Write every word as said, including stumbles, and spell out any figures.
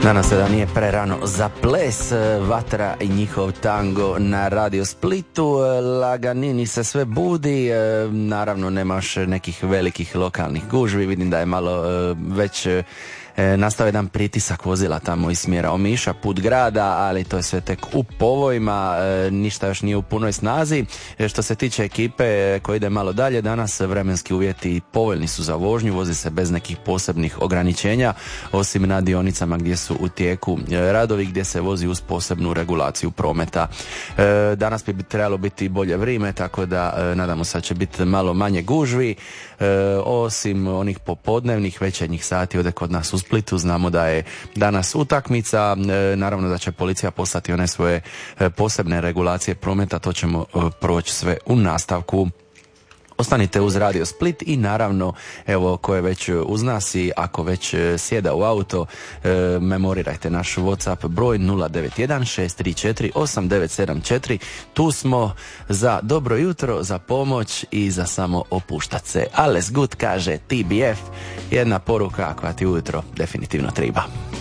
Danas se da nije prerano za ples, Vatra i njihov tango na Radio Splitu. Laganini se sve budi, naravno nemaš nekih velikih lokalnih gužvi, vidim da je malo već nastao jedan pritisak vozila tamo iz smjera Omiša, put grada, ali to je sve tek u povojima, ništa još nije u punoj snazi. Što se tiče ekipe koja ide malo dalje, danas vremenski uvjeti povoljni su za vožnju, vozi se bez nekih posebnih ograničenja, osim na dionicama gdje su u tijeku radovi, gdje se vozi uz posebnu regulaciju prometa. Danas bi trebalo biti bolje vrijeme, tako da nadamo se da će biti malo manje gužvi, osim onih popodnevnih večernjih sati ovdje kod nas u Splitu. Znamo da je danas utakmica, naravno da će policija poslati one svoje posebne regulacije prometa, to ćemo proći sve u nastavku. Ostanite uz Radio Split i naravno, evo, ko je već uz nas i ako već sjeda u auto, e, memorirajte naš WhatsApp broj nula devet jedan šest tri četiri osam devet sedam četiri. Tu smo za dobro jutro, za pomoć i za samo opuštat se. Alles gut, kaže T B F, jedna poruka koja ti ujutro definitivno treba.